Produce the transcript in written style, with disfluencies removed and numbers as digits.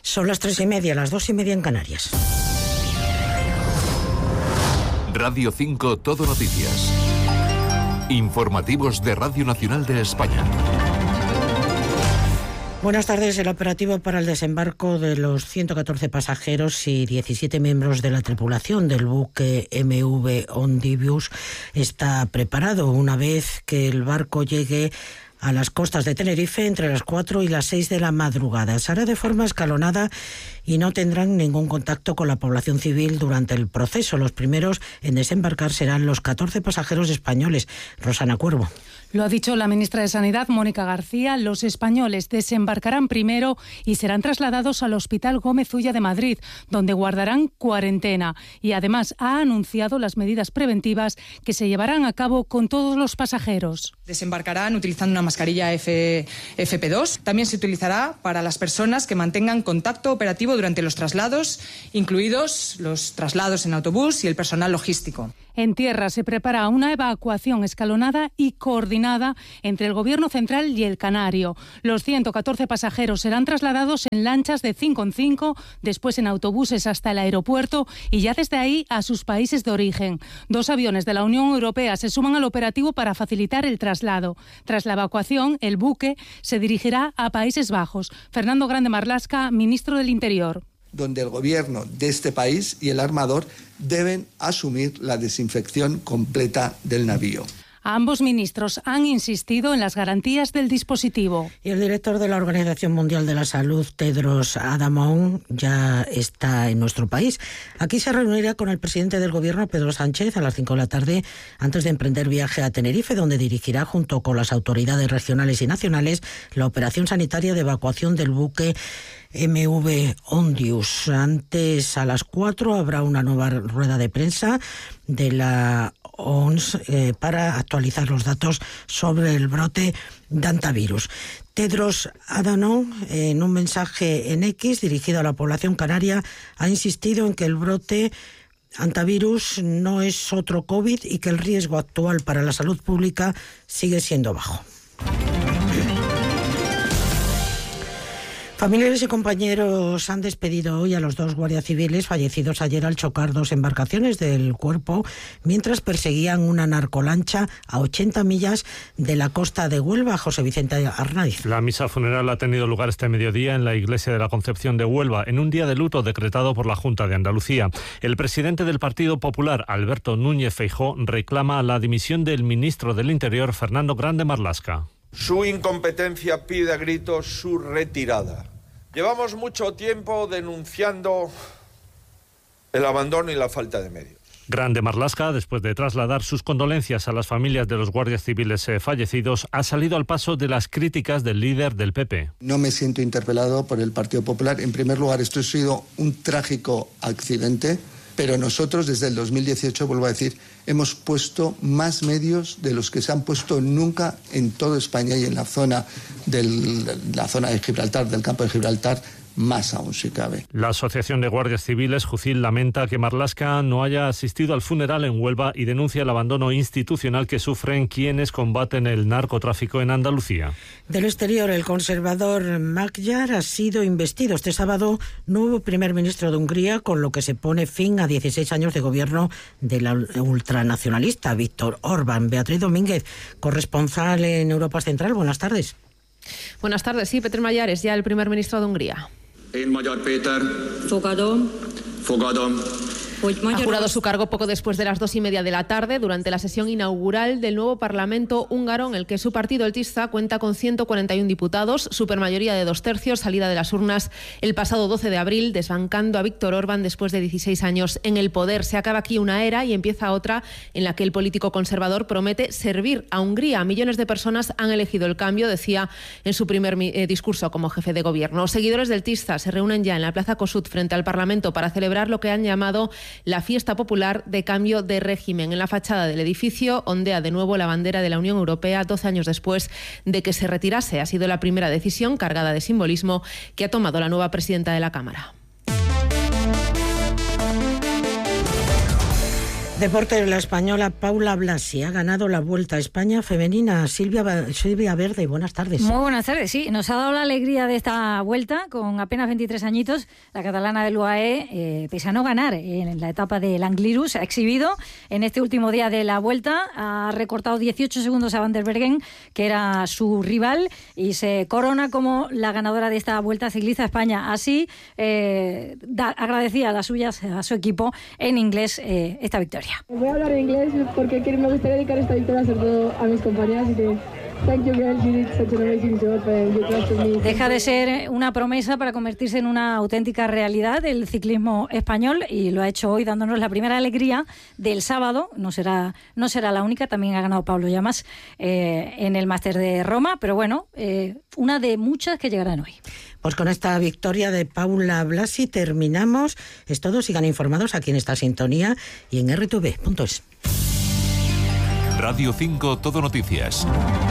Son las 3:30, las 2:30 en Canarias. Radio 5 Todo Noticias. Informativos de Radio Nacional de España. Buenas tardes. El operativo para el desembarco de los 114 pasajeros y 17 miembros de la tripulación del buque MV Ondivius está preparado una vez que el barco llegue a las costas de Tenerife entre las 4 y las 6 de la madrugada. Se hará de forma escalonada y no tendrán ningún contacto con la población civil durante el proceso. Los primeros en desembarcar serán los 14 pasajeros españoles. Rosana Cuervo. Lo ha dicho la ministra de Sanidad, Mónica García. Los españoles desembarcarán primero y serán trasladados al Hospital Gómez Ulla de Madrid, donde guardarán cuarentena. Y además ha anunciado las medidas preventivas que se llevarán a cabo con todos los pasajeros. Desembarcarán utilizando una mascarilla FP2. También se utilizará para las personas que mantengan contacto operativo durante los traslados, incluidos los traslados en autobús y el personal logístico. En tierra se prepara una evacuación escalonada y coordinada entre el Gobierno central y el Canario. Los 114 pasajeros serán trasladados en lanchas de 5 en 5, después en autobuses hasta el aeropuerto y ya desde ahí a sus países de origen. 2 aviones de la Unión Europea se suman al operativo para facilitar el traslado. Tras la evacuación, el buque se dirigirá a Países Bajos. Fernando Grande Marlaska, ministro del Interior. Donde el gobierno de este país y el armador deben asumir la desinfección completa del navío. Ambos ministros han insistido en las garantías del dispositivo. Y el director de la Organización Mundial de la Salud, Tedros Adhanom, ya está en nuestro país. Aquí se reunirá con el presidente del Gobierno, Pedro Sánchez, a las 5 de la tarde, antes de emprender viaje a Tenerife, donde dirigirá, junto con las autoridades regionales y nacionales, la operación sanitaria de evacuación del buque MV Ondivius. Antes, a las 4, habrá una nueva rueda de prensa de la OMS para actualizar los datos sobre el brote de hantavirus. Tedros Adhanom, en un mensaje en X dirigido a la población canaria, ha insistido en que el brote hantavirus no es otro COVID y que el riesgo actual para la salud pública sigue siendo bajo. Familiares y compañeros han despedido hoy a los 2 guardias civiles fallecidos ayer al chocar 2 embarcaciones del cuerpo mientras perseguían una narcolancha a 80 millas de la costa de Huelva. José Vicente Arnaiz. La misa funeral ha tenido lugar este mediodía en la iglesia de la Concepción de Huelva, en un día de luto decretado por la Junta de Andalucía. El presidente del Partido Popular, Alberto Núñez Feijóo, reclama la dimisión del ministro del Interior, Fernando Grande Marlaska. Su incompetencia pide a gritos su retirada. Llevamos mucho tiempo denunciando el abandono y la falta de medios. Grande Marlaska, después de trasladar sus condolencias a las familias de los guardias civiles fallecidos, ha salido al paso de las críticas del líder del PP. No me siento interpelado por el Partido Popular. En primer lugar, esto ha sido un trágico accidente, pero nosotros desde el 2018, vuelvo a decir, hemos puesto más medios de los que se han puesto nunca en toda España y en la zona de Gibraltar, del campo de Gibraltar, más aún si cabe. La Asociación de Guardias Civiles, Jucil, lamenta que Marlaska no haya asistido al funeral en Huelva y denuncia el abandono institucional que sufren quienes combaten el narcotráfico en Andalucía. Del exterior, el conservador Magyar ha sido investido este sábado nuevo primer ministro de Hungría, con lo que se pone fin a 16 años de gobierno de la ultranacionalista Viktor Orbán. Beatriz Domínguez, corresponsal en Europa Central, buenas tardes. Buenas tardes, sí, Péter Magyar es ya el primer ministro de Hungría. Én Magyar Péter. Fogadom. Ha jurado su cargo poco después de las 2:30 de la tarde, durante la sesión inaugural del nuevo Parlamento húngaro, en el que su partido, el TISZA, cuenta con 141 diputados, supermayoría de 2/3, salida de las urnas el pasado 12 de abril, desbancando a Viktor Orbán después de 16 años en el poder. Se acaba aquí una era y empieza otra en la que el político conservador promete servir a Hungría. Millones de personas han elegido el cambio, decía en su primer discurso como jefe de gobierno. Los seguidores del TISZA se reúnen ya en la Plaza Kossuth frente al Parlamento para celebrar lo que han llamado la fiesta popular de cambio de régimen. En la fachada del edificio ondea de nuevo la bandera de la Unión Europea 12 años después de que se retirase. Ha sido la primera decisión cargada de simbolismo que ha tomado la nueva presidenta de la Cámara. Deporte, la española Paula Blasi ha ganado la Vuelta a España femenina. Silvia Verde, buenas tardes. Muy buenas tardes, sí. Nos ha dado la alegría de esta Vuelta con apenas 23 añitos. La catalana del UAE, pese a no ganar en la etapa del Angliru, se ha exhibido en este último día de la Vuelta. Ha recortado 18 segundos a Van der Bergen, que era su rival, y se corona como la ganadora de esta Vuelta Ciclista a España. Así agradecía a su equipo en inglés esta victoria. Voy a hablar en inglés porque me gustaría dedicar esta victoria sobre todo a mis compañeras y que thank you girls, you did such an amazing job and you trusted me. Deja de ser una promesa para convertirse en una auténtica realidad del ciclismo español, y lo ha hecho hoy dándonos la primera alegría del sábado. No será la única, también ha ganado Pablo Llamas en el Máster de Roma, pero bueno, una de muchas que llegarán hoy. Pues con esta victoria de Paula Blasi terminamos. Es todo, sigan informados aquí en esta sintonía y en rtv.es. Radio 5 Todo Noticias.